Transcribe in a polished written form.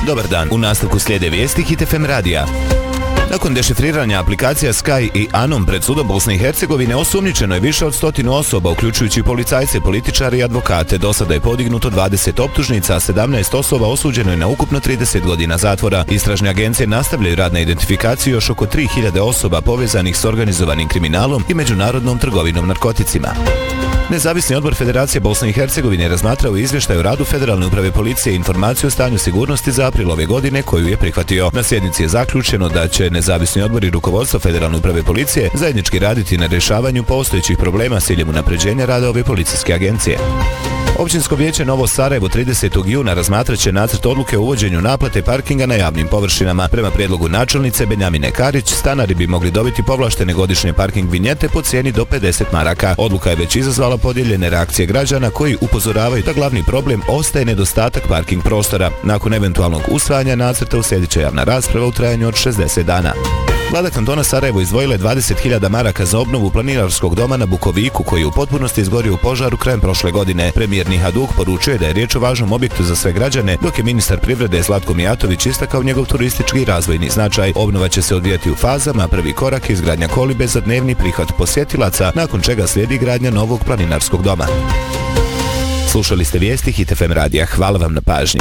Dobar dan, u nastavku slijede vijesti Hit FM radija. Nakon dešifriranja aplikacija Sky i Anom pred sudom Bosne i Hercegovine osumnjičeno je više od 100 osoba, uključujući policajce, političare i advokate. Do sada je podignuto 20 optužnica, a 17 osoba osuđeno je na ukupno 30 godina zatvora. Istražne agencije nastavljaju rad na identifikaciju još oko 3000 osoba povezanih s organizovanim kriminalom i međunarodnom trgovinom narkoticima. Nezavisni odbor Federacije Bosne i Hercegovine razmatrao izvještaj o radu Federalne uprave policije i informaciju o stanju sigurnosti za april ove godine koju je prihvatio. Na sjednici je zaključeno da će nezavisni odbor i rukovodstvo Federalne uprave policije zajednički raditi na rješavanju postojećih problema s ciljem unapređenja rada ove policijske agencije. Općinsko vijeće Novo Sarajevo 30. juna razmatraće nacrt odluke o uvođenju naplate parkinga na javnim površinama. Prema prijedlogu načelnice Benjamine Karić, stanari bi mogli dobiti povlaštene godišnje parking vinjete po cijeni do 50 maraka. Odluka je već izazvala podijeljene reakcije građana koji upozoravaju da glavni problem ostaje nedostatak parking prostora. Nakon eventualnog usvajanja nacrta uslijedit će javna rasprava u trajanju od 60 dana. Vlada kantona Sarajevo izdvojila je 20.000 maraka za obnovu planinarskog doma na Bukoviku koji je u potpunosti izgorio u požaru krajem prošle godine. Premijer Nihaduk poručio je da je riječ o važnom objektu za sve građane, dok je ministar privrede Zlatko Mijatović istakao njegov turistički i razvojni značaj. Obnova će se odvijati u fazama, prvi korak je izgradnja kolibe za dnevni prihvat posjetilaca, nakon čega slijedi gradnja novog planinarskog doma. Slušali ste vijesti Hit FM radija. Hvala vam na pažnji.